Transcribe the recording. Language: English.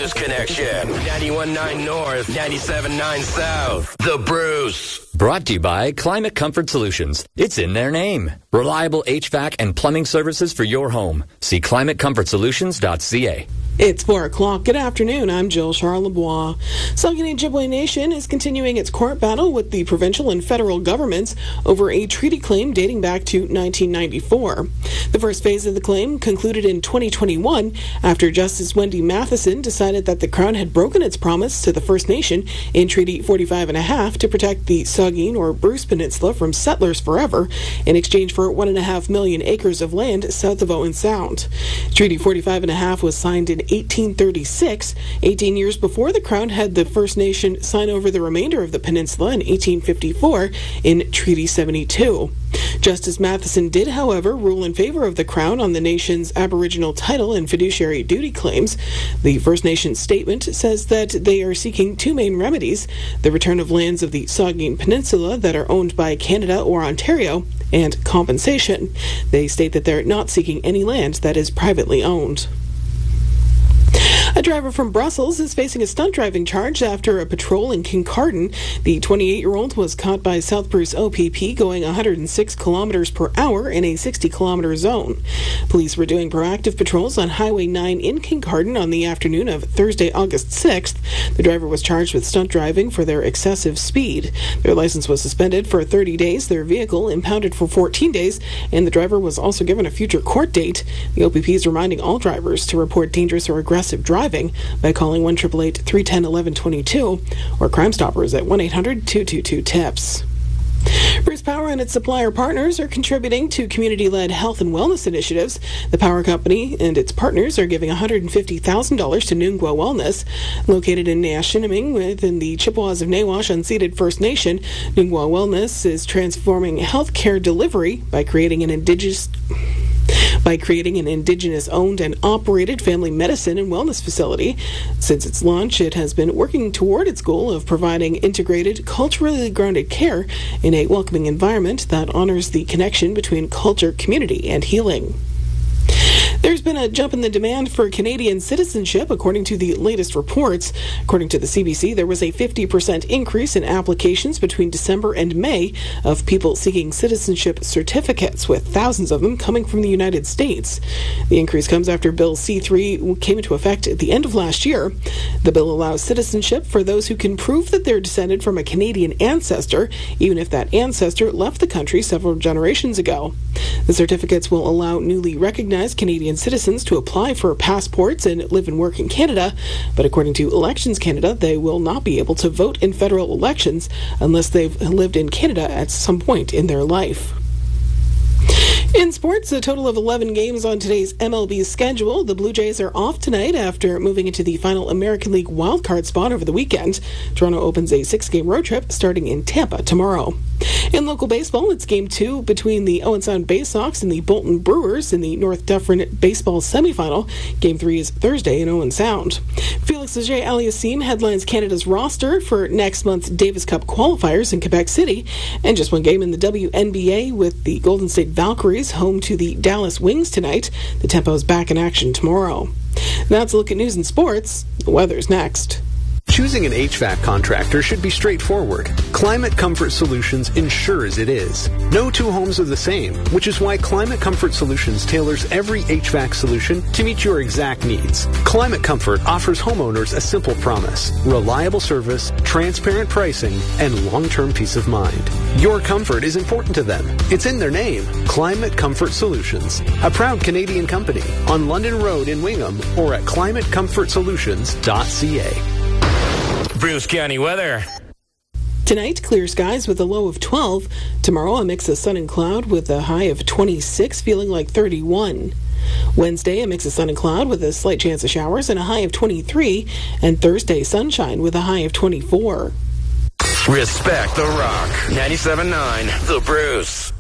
Bruce Connection. 91.9 North, 97.9 South. The Bruce. Brought to you by Climate Comfort Solutions. It's in their name. Reliable HVAC and plumbing services for your home. See climatecomfortsolutions.ca. It's 4 o'clock. Good afternoon. I'm Jill Charlebois. Saugeen Ojibwe Nation is continuing its court battle with the provincial and federal governments over a treaty claim dating back to 1994. The first phase of the claim concluded in 2021 after Justice Wendy Matheson decided that the Crown had broken its promise to the First Nation in Treaty 45.5 to protect the Saugeen or Bruce Peninsula from settlers forever in exchange for 1.5 million acres of land south of Owen Sound. Treaty 45.5 was signed in 1836, 18 years before the Crown had the First Nation sign over the remainder of the peninsula in 1854 in Treaty 72. Justice Matheson did, however, rule in favor of the Crown on the nation's Aboriginal title and fiduciary duty claims. The First Nations statement says that they are seeking two main remedies: the return of lands of the Saugeen Peninsula that are owned by Canada or Ontario, and compensation. They state that they're not seeking any land that is privately owned. A driver from Brussels is facing a stunt driving charge after a patrol in Kincardine. The 28-year-old was caught by South Bruce OPP going 106 kilometers per hour in a 60-kilometer zone. Police were doing proactive patrols on Highway 9 in Kincardine on the afternoon of Thursday, August 6th. The driver was charged with stunt driving for their excessive speed. Their license was suspended for 30 days, their vehicle impounded for 14 days, and the driver was also given a future court date. The OPP is reminding all drivers to report dangerous or aggressive driving by calling 1-888-310-1122 or Crime Stoppers at 1-800-222-TIPS. Bruce Power and its supplier partners are contributing to community-led health and wellness initiatives. The power company and its partners are giving $150,000 to Noongwa Wellness. Located in Nayashiniming within the Chippewas of Nawash unceded First Nation, Noongwa Wellness is transforming healthcare delivery by creating an Indigenous-owned and operated family medicine and wellness facility. Since its launch, it has been working toward its goal of providing integrated, culturally grounded care in a welcoming environment that honors the connection between culture, community, and healing. There's been a jump in the demand for Canadian citizenship, according to the latest reports. According to the CBC, there was a 50% increase in applications between December and May of people seeking citizenship certificates, with thousands of them coming from the United States. The increase comes after Bill C-3 came into effect at the end of last year. The bill allows citizenship for those who can prove that they're descended from a Canadian ancestor, even if that ancestor left the country several generations ago. The certificates will allow newly recognized Canadian citizens to apply for passports and live and work in Canada, but according to Elections Canada, they will not be able to vote in federal elections unless they've lived in Canada at some point in their life. In sports, a total of 11 games on today's MLB schedule. The Blue Jays are off tonight after moving into the final American League wildcard spot over the weekend. Toronto opens a 6-game road trip starting in Tampa tomorrow. In local baseball, it's Game 2 between the Owen Sound Bay Sox and the Bolton Brewers in the North Dufferin Baseball semifinal. Game 3 is Thursday in Owen Sound. Felix Auger-Aliassime headlines Canada's roster for next month's Davis Cup qualifiers in Quebec City. And just one game in the WNBA with the Golden State Valkyries home to the Dallas Wings tonight. The Tempo's back in action tomorrow. That's a look at news and sports. The weather's next. Choosing an HVAC contractor should be straightforward. Climate Comfort Solutions ensures it is. No two homes are the same, which is why Climate Comfort Solutions tailors every HVAC solution to meet your exact needs. Climate Comfort offers homeowners a simple promise: reliable service, transparent pricing, and long-term peace of mind. Your comfort is important to them. It's in their name. Climate Comfort Solutions, a proud Canadian company on London Road in Wingham or at climatecomfortsolutions.ca. Bruce County weather. Tonight, clear skies with a low of 12. Tomorrow, a mix of sun and cloud with a high of 26, feeling like 31. Wednesday, a mix of sun and cloud with a slight chance of showers and a high of 23. And Thursday, sunshine with a high of 24. Respect the Rock. 97.9 The Bruce.